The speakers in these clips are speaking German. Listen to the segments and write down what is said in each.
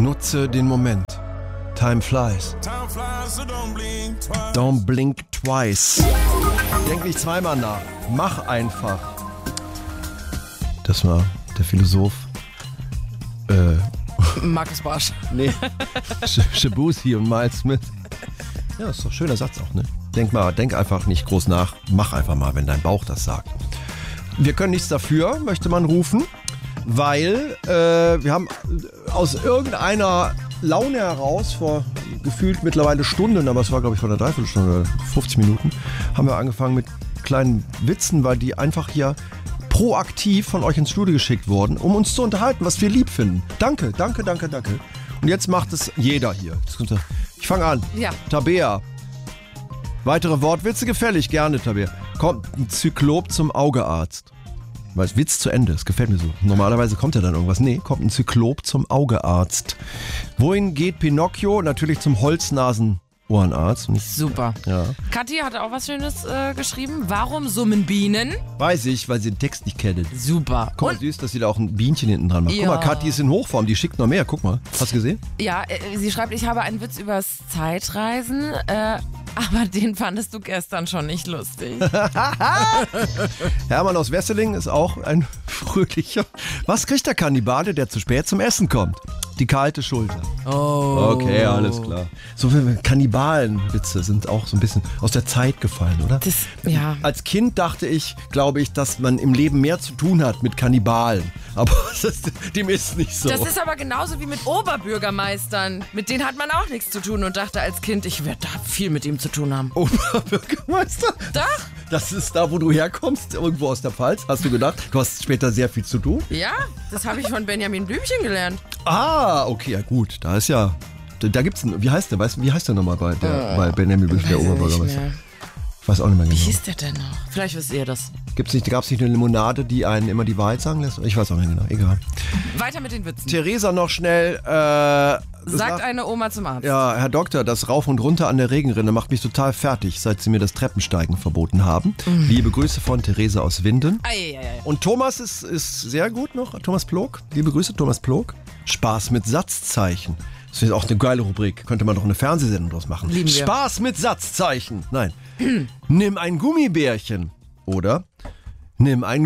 Nutze den Moment. Time flies. Don't blink twice. Denk nicht zweimal nach. Mach einfach. Das war der Philosoph. Markus Barsch. Nee. Shabuzi und Miles Smith. Ja, ist doch ein schöner Satz auch, ne? Denk einfach nicht groß nach. Mach einfach mal, wenn dein Bauch das sagt. Wir können nichts dafür, möchte man rufen, weil wir haben aus irgendeiner Laune heraus vor gefühlt mittlerweile Stunden, aber es war glaube ich vor einer Dreiviertelstunde oder 50 Minuten, haben wir angefangen mit kleinen Witzen, weil die einfach hier proaktiv von euch ins Studio geschickt wurden, um uns zu unterhalten, was wir lieb finden. Danke. Und jetzt macht es jeder hier. Ich fange an. Ja. Tabea. Weitere Wortwitze gefällig, gerne, Tabea. Kommt ein Zyklop zum Augearzt. Weil Witz zu Ende, das gefällt mir so. Normalerweise kommt ja dann irgendwas. Nee, kommt ein Zyklop zum Augearzt. Wohin geht Pinocchio? Natürlich zum Holznasen-Ohrenarzt. Super. Ja. Kathi hat auch was Schönes geschrieben. Warum summen Bienen? Weiß ich, weil sie den Text nicht kennen. Super. Guck mal, süß, dass sie da auch ein Bienchen hinten dran macht. Ja. Guck mal, Kathi ist in Hochform, die schickt noch mehr. Guck mal, hast du gesehen? Ja, sie schreibt, ich habe einen Witz übers Zeitreisen, aber den fandest du gestern schon nicht lustig. Hermann aus Wesseling ist auch ein fröhlicher. Was kriegt der Kannibale, der zu spät zum Essen kommt? Die kalte Schulter. Oh. Okay, alles klar. So viele Kannibalenwitze sind auch so ein bisschen aus der Zeit gefallen, oder? Ja. Als Kind dachte ich, glaube ich, dass man im Leben mehr zu tun hat mit Kannibalen. Aber dem ist nicht so. Das ist aber genauso wie mit Oberbürgermeistern. Mit denen hat man auch nichts zu tun und dachte als Kind, ich werde da viel mit ihm zu tun haben. Oberbürgermeister? Doch. Das ist da, wo du herkommst, irgendwo aus der Pfalz. Hast du gedacht, du hast später sehr viel zu tun? Ja, das habe ich von Benjamin Blümchen gelernt. Ah, okay, ja gut. Da ist ja, da gibt's einen, wie heißt der nochmal bei Benjamin Blümchen, der Oberbürgermeister? Ich weiß auch nicht mehr genau. Wie hieß der denn noch? Vielleicht wisst ihr das. Gab es nicht eine Limonade, die einen immer die Wahrheit sagen lässt? Ich weiß auch nicht genau, egal. Weiter mit den Witzen. Theresa noch schnell. Sagt eine Oma zum Arzt. Ja, Herr Doktor, das Rauf und Runter an der Regenrinne macht mich total fertig, seit Sie mir das Treppensteigen verboten haben. Liebe Grüße von Theresa aus Winden. Und Thomas ist sehr gut noch. Thomas Plog. Liebe Grüße, Thomas Plog. Spaß mit Satzzeichen. Das ist auch eine geile Rubrik. Könnte man doch eine Fernsehsendung draus machen. Lieben wir. Spaß mit Satzzeichen. Nein. Nimm ein Gummibärchen. Oder nimm ein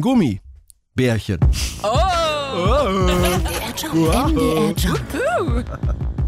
Gummibärchen. Oh! MDR Jump.